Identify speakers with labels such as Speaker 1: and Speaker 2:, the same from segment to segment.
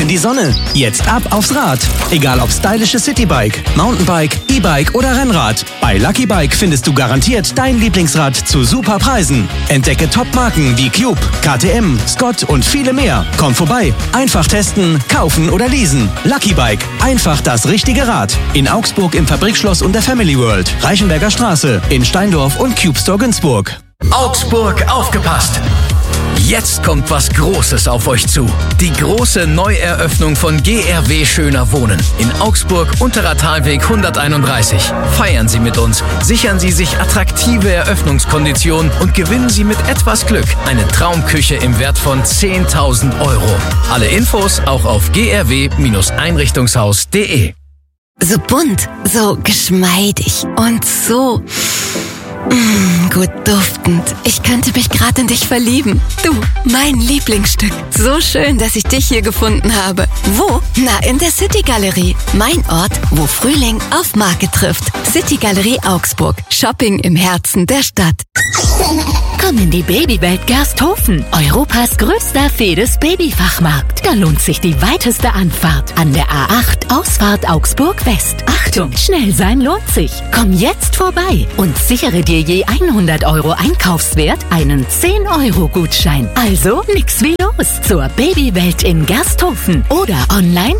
Speaker 1: in die Sonne. Jetzt ab aufs Rad. Egal ob stylisches Citybike, Mountainbike, E-Bike oder Rennrad. Bei Lucky Bike findest du garantiert dein Lieblingsrad zu super Preisen. Entdecke Top-Marken wie Cube, KTM, Scott und viele mehr. Komm vorbei. Einfach testen, kaufen oder leasen. Lucky Bike. Einfach das richtige Rad. In Augsburg im Fabrikschloss und der Family World. Reichenberger Straße. In Steindorf und Cube Store Günzburg.
Speaker 2: Augsburg, aufgepasst! Jetzt kommt was Großes auf euch zu. Die große Neueröffnung von GRW Schöner Wohnen in Augsburg, Unterer Talweg 131. Feiern Sie mit uns, sichern Sie sich attraktive Eröffnungskonditionen und gewinnen Sie mit etwas Glück eine Traumküche im Wert von 10.000 €. Alle Infos auch auf grw-einrichtungshaus.de.
Speaker 3: So bunt, so geschmeidig und so gut duftend. Ich könnte mich gerade in dich verlieben. Du, mein Lieblingsstück. So schön, dass ich dich hier gefunden habe. Wo? Na, in der City Galerie. Mein Ort, wo Frühling auf Marke trifft. City Galerie Augsburg. Shopping im Herzen der Stadt.
Speaker 4: Komm in die Babywelt Gersthofen, Europas größter Fedes-Babyfachmarkt. Da lohnt sich die weiteste Anfahrt an der A8 Ausfahrt Augsburg West. Achtung, schnell sein lohnt sich. Komm jetzt vorbei und sichere dir je 100 € Einkaufswert einen 10-€-Gutschein. Also nix wie los zur Babywelt in Gersthofen oder online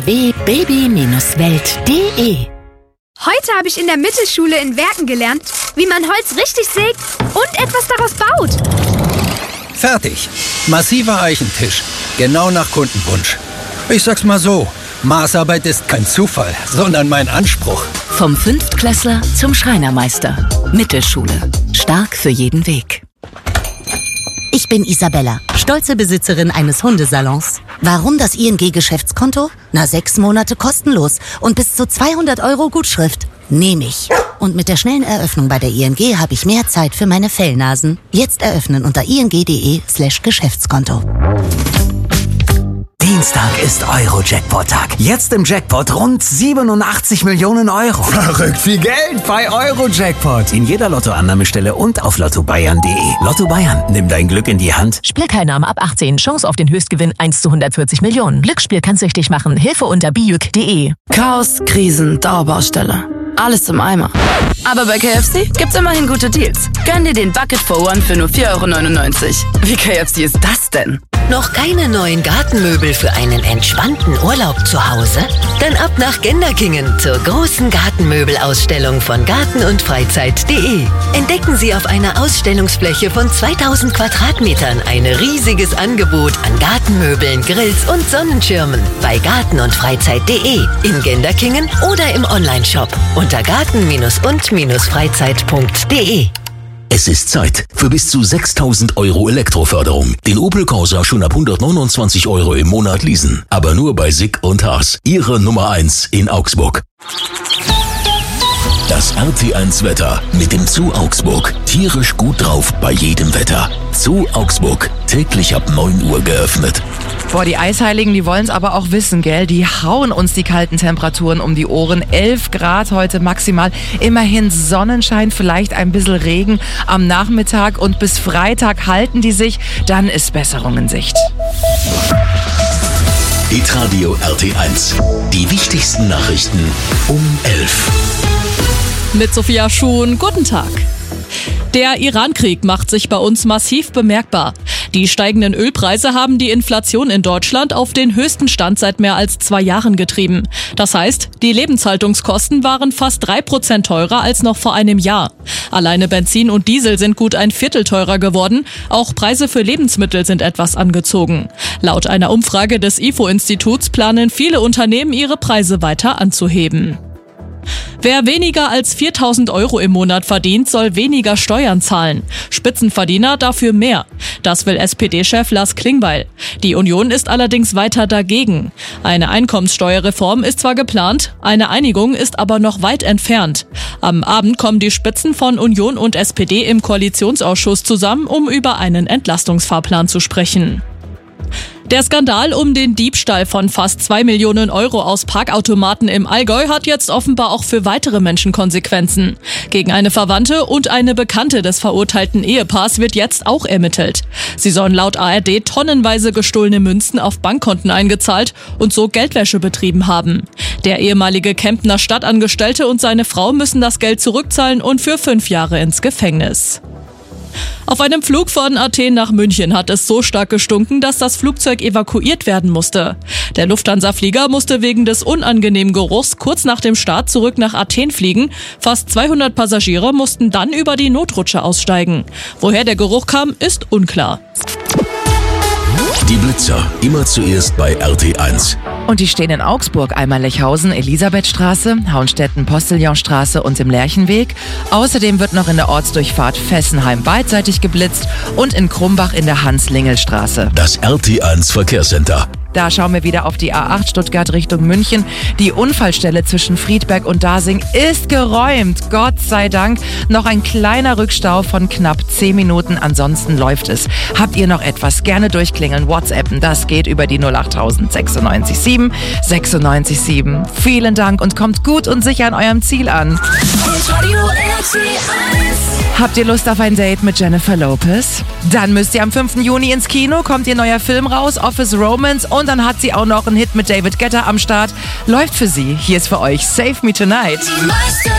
Speaker 4: www.baby-welt.de.
Speaker 5: Heute habe ich in der Mittelschule in Werken gelernt, wie man Holz richtig sägt und etwas daraus baut.
Speaker 6: Fertig. Massiver Eichentisch. Genau nach Kundenwunsch. Ich sag's mal so, Maßarbeit ist kein Zufall, sondern mein Anspruch.
Speaker 4: Vom Fünftklässler zum Schreinermeister. Mittelschule. Stark für jeden Weg.
Speaker 7: Ich bin Isabella, stolze Besitzerin eines Hundesalons. Warum das ING-Geschäftskonto? 6 Monate kostenlos und bis zu 200 € Gutschrift. Nehme ich. Und mit der schnellen Eröffnung bei der ING habe ich mehr Zeit für meine Fellnasen. Jetzt eröffnen unter ing.de/Geschäftskonto.
Speaker 8: Dienstag ist Euro-Jackpot-Tag. Jetzt im Jackpot rund 87 Millionen €. Verrückt viel Geld bei Euro-Jackpot. In jeder Lottoannahmestelle und auf lottobayern.de. Lotto Bayern, nimm dein Glück in die Hand.
Speaker 9: Spielteilnahme ab 18. Chance auf den Höchstgewinn 1 zu 140 Millionen. Glücksspiel kann süchtig machen. Hilfe unter biuk.de.
Speaker 10: Chaos, Krisen, Dauerbaustelle. Alles im Eimer. Aber bei KFC gibt's immerhin gute Deals. Gönn dir den Bucket for One für nur 4,99 €. Wie KFC ist das denn?
Speaker 3: Noch keine neuen Gartenmöbel für einen entspannten Urlaub zu Hause? Dann ab nach Genderkingen zur großen Gartenmöbelausstellung von garten- und freizeit.de. Entdecken Sie auf einer Ausstellungsfläche von 2000 Quadratmetern ein riesiges Angebot an Gartenmöbeln, Grills und Sonnenschirmen bei garten- und freizeit.de, in Genderkingen oder im Onlineshop unter garten-und-freizeit.de.
Speaker 11: Es ist Zeit für bis zu 6.000 € Elektroförderung. Den Opel Corsa schon ab 129 € im Monat leasen. Aber nur bei Sick und Haas. Ihre Nummer 1 in Augsburg. Das RT1 Wetter mit dem Zoo Augsburg. Tierisch gut drauf bei jedem Wetter. Zoo Augsburg. Täglich ab 9 Uhr geöffnet.
Speaker 12: Boah, die Eisheiligen, die wollen es aber auch wissen, gell? Die hauen uns die kalten Temperaturen um die Ohren. 11 Grad heute maximal. Immerhin Sonnenschein, vielleicht ein bisschen Regen am Nachmittag. Und bis Freitag halten die sich. Dann ist Besserung in Sicht.
Speaker 11: Hitradio RT1. Die wichtigsten Nachrichten um 11.
Speaker 13: Mit Sophia Schuhn, guten Tag. Der Iran-Krieg macht sich bei uns massiv bemerkbar. Die steigenden Ölpreise haben die Inflation in Deutschland auf den höchsten Stand seit mehr als 2 Jahren getrieben. Das heißt, die Lebenshaltungskosten waren fast 3% teurer als noch vor einem Jahr. Alleine Benzin und Diesel sind gut ein Viertel teurer geworden. Auch Preise für Lebensmittel sind etwas angezogen. Laut einer Umfrage des IFO-Instituts planen viele Unternehmen, ihre Preise weiter anzuheben. Wer weniger als 4.000 € im Monat verdient, soll weniger Steuern zahlen. Spitzenverdiener dafür mehr. Das will SPD-Chef Lars Klingbeil. Die Union ist allerdings weiter dagegen. Eine Einkommenssteuerreform ist zwar geplant, eine Einigung ist aber noch weit entfernt. Am Abend kommen die Spitzen von Union und SPD im Koalitionsausschuss zusammen, um über einen Entlastungsfahrplan zu sprechen. Der Skandal um den Diebstahl von fast 2 Millionen Euro aus Parkautomaten im Allgäu hat jetzt offenbar auch für weitere Menschen Konsequenzen. Gegen eine Verwandte und eine Bekannte des verurteilten Ehepaars wird jetzt auch ermittelt. Sie sollen laut ARD tonnenweise gestohlene Münzen auf Bankkonten eingezahlt und so Geldwäsche betrieben haben. Der ehemalige Kemptner Stadtangestellte und seine Frau müssen das Geld zurückzahlen und für 5 Jahre ins Gefängnis. Auf einem Flug von Athen nach München hat es so stark gestunken, dass das Flugzeug evakuiert werden musste. Der Lufthansa-Flieger musste wegen des unangenehmen Geruchs kurz nach dem Start zurück nach Athen fliegen. Fast 200 Passagiere mussten dann über die Notrutsche aussteigen. Woher der Geruch kam, ist unklar.
Speaker 11: Die Blitzer, immer zuerst bei RT1.
Speaker 12: Und die stehen in Augsburg, einmal Lechhausen, Elisabethstraße, Hauenstetten, Postillonstraße und im Lerchenweg. Außerdem wird noch in der Ortsdurchfahrt Fessenheim beidseitig geblitzt und in Krumbach in der Hans-Lingel-Straße.
Speaker 11: Das RT1 Verkehrscenter.
Speaker 12: Da schauen wir wieder auf die A8 Stuttgart Richtung München. Die Unfallstelle zwischen Friedberg und Dasing ist geräumt. Gott sei Dank. Noch ein kleiner Rückstau von knapp 10 Minuten. Ansonsten läuft es. Habt ihr noch etwas? Gerne durchklingeln, WhatsAppen. Das geht über die 08000 96 7 96 7. Vielen Dank und kommt gut und sicher an eurem Ziel an. Habt ihr Lust auf ein Date mit Jennifer Lopez? Dann müsst ihr am 5. Juni ins Kino, kommt ihr neuer Film raus, Office Romance, und dann hat sie auch noch einen Hit mit David Guetta am Start. Läuft für sie. Hier ist für euch Save Me Tonight.